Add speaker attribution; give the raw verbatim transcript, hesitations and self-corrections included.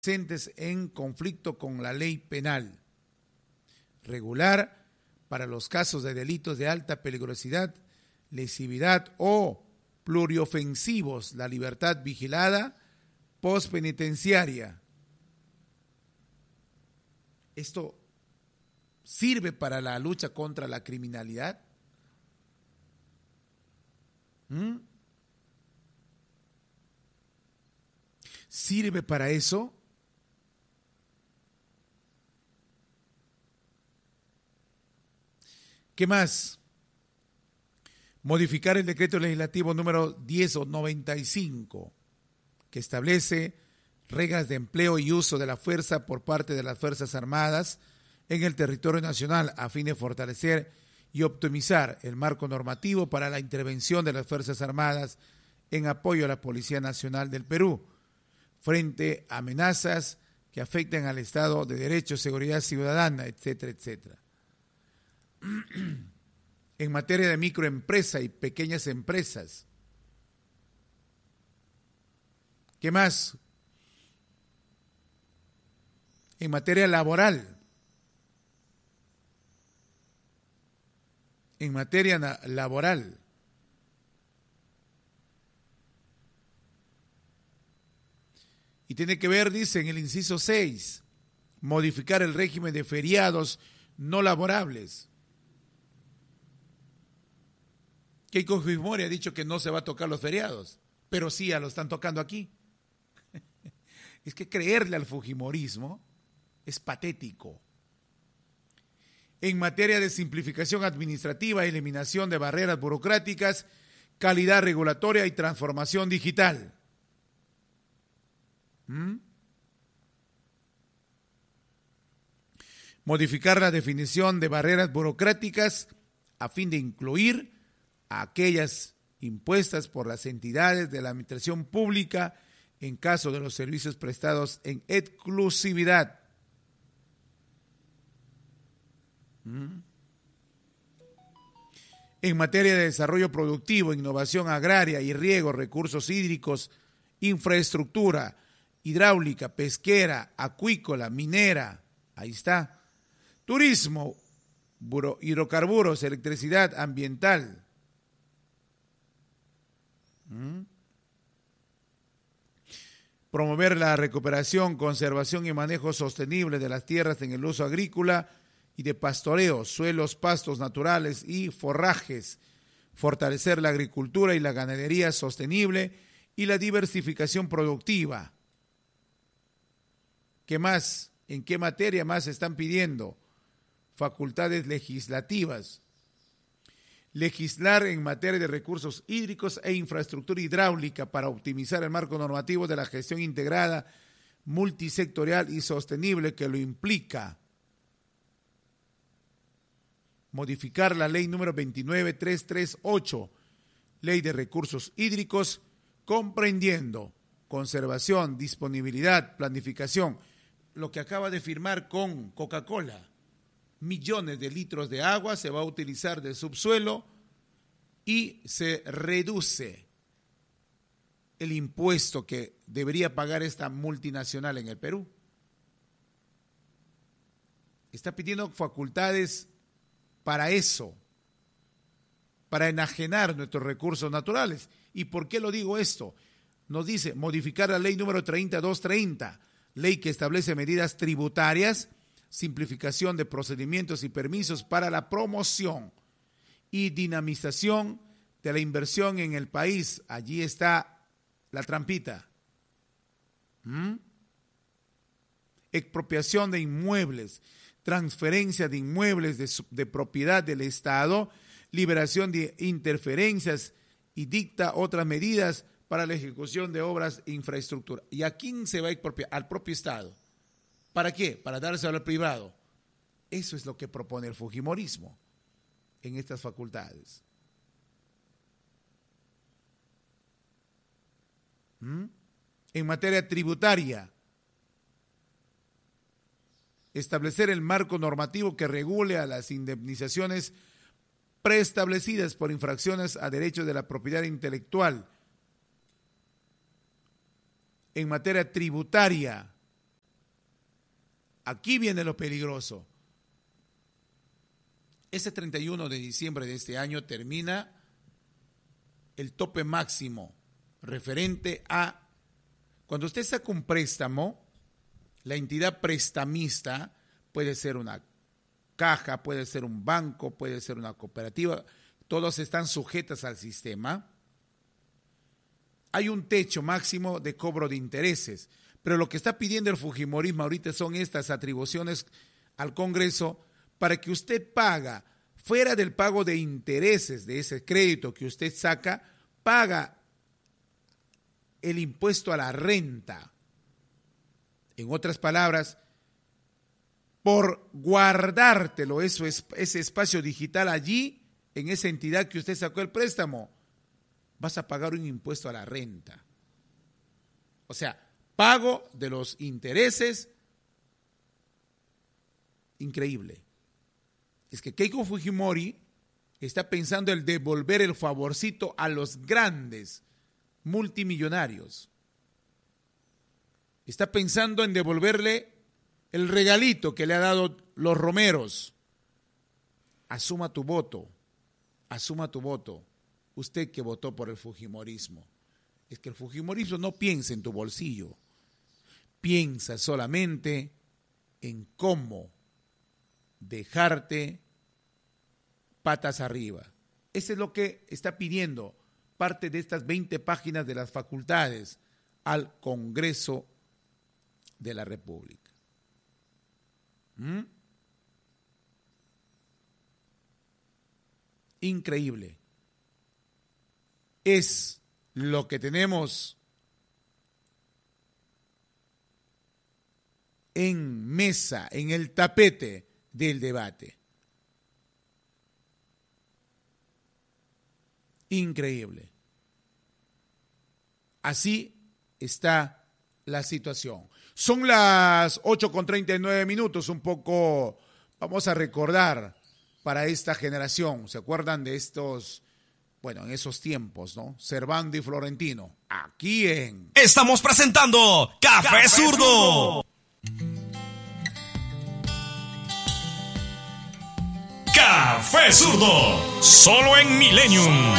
Speaker 1: presentes en conflicto con la ley penal. Regular para los casos de delitos de alta peligrosidad, lesividad o pluriofensivos la libertad vigilada postpenitenciaria. Esto sirve para la lucha contra la criminalidad. ¿Mm? ¿Sirve para eso? ¿Qué más? Modificar el decreto legislativo número diez noventa y cinco, que establece reglas de empleo y uso de la fuerza por parte de las Fuerzas Armadas en el territorio nacional a fin de fortalecer y optimizar el marco normativo para la intervención de las Fuerzas Armadas en apoyo a la Policía Nacional del Perú frente a amenazas que afecten al Estado de Derecho, seguridad ciudadana, etcétera, etcétera. En materia de microempresa y pequeñas empresas. ¿Qué más? En materia laboral. En materia laboral. Y tiene que ver, dice en el inciso seis, modificar el régimen de feriados no laborables. Keiko Fujimori ha dicho que no se va a tocar los feriados, pero sí ya lo están tocando aquí. Es que creerle al fujimorismo es patético. En materia de simplificación administrativa, eliminación de barreras burocráticas, calidad regulatoria y transformación digital. ¿Mm? Modificar la definición de barreras burocráticas a fin de incluir a aquellas impuestas por las entidades de la administración pública en caso de los servicios prestados en exclusividad. ¿Mm? En materia de desarrollo productivo, innovación agraria y riego, recursos hídricos, infraestructura hidráulica, pesquera, acuícola, minera, ahí está, turismo, hidrocarburos, electricidad ambiental. ¿Mm? Promover la recuperación, conservación y manejo sostenible de las tierras en el uso agrícola y de pastoreo, suelos, pastos naturales y forrajes. Fortalecer la agricultura y la ganadería sostenible y la diversificación productiva. ¿Qué más? ¿En qué materia más están pidiendo? Facultades legislativas. Legislar en materia de recursos hídricos e infraestructura hidráulica para optimizar el marco normativo de la gestión integrada, multisectorial y sostenible que lo implica. Modificar la ley número veintinueve mil trescientos treinta y ocho, ley de recursos hídricos, comprendiendo conservación, disponibilidad, planificación, lo que acaba de firmar con Coca-Cola. Millones de litros de agua se va a utilizar del subsuelo y se reduce el impuesto que debería pagar esta multinacional en el Perú. Está pidiendo facultades para eso, para enajenar nuestros recursos naturales. ¿Y por qué lo digo esto? Nos dice modificar la ley número treinta y dos treinta, ley que establece medidas tributarias, simplificación de procedimientos y permisos para la promoción y dinamización de la inversión en el país. Allí está la trampita. ¿Mm? Expropiación de inmuebles, transferencia de inmuebles de, de propiedad del Estado, liberación de interferencias y dicta otras medidas para la ejecución de obras e infraestructura. ¿Y a quién se va a expropiar? Al propio Estado. ¿Para qué? Para dárselo al privado. Eso es lo que propone el fujimorismo en estas facultades. ¿Mm? En materia tributaria, establecer el marco normativo que regule a las indemnizaciones preestablecidas por infracciones a derechos de la propiedad intelectual. En materia tributaria, Aquí viene lo peligroso. Ese treinta y uno de diciembre de este año termina el tope máximo referente a cuando usted saca un préstamo, la entidad prestamista puede ser una caja, puede ser un banco, puede ser una cooperativa, todos están sujetas al sistema. Hay un techo máximo de cobro de intereses, pero lo que está pidiendo el fujimorismo ahorita son estas atribuciones al Congreso para que usted paga, fuera del pago de intereses de ese crédito que usted saca, paga el impuesto a la renta. En otras palabras, por guardártelo, eso es, ese espacio digital allí, en esa entidad que usted sacó el préstamo, vas a pagar un impuesto a la renta. O sea, pago de los intereses, increíble. Es que Keiko Fujimori está pensando en devolver el favorcito a los grandes multimillonarios. Está pensando en devolverle el regalito que le ha dado los romeros. Asuma tu voto, asuma tu voto. Usted que votó por el fujimorismo. Es que el fujimorismo no piensa en tu bolsillo. Piensa solamente en cómo dejarte patas arriba. Eso es lo que está pidiendo parte de estas veinte páginas de las facultades al Congreso de la República. ¿Mm? Increíble. Es lo que tenemos en mesa, en el tapete del debate. Increíble. Así está la situación. Son las ocho con treinta y nueve minutos, un poco, vamos a recordar para esta generación. ¿Se acuerdan de estos, bueno, en esos tiempos, ¿no? Servando y Florentino, aquí en...
Speaker 2: Estamos presentando Café, Café Zurdo. Café Zurdo, solo en Millennium.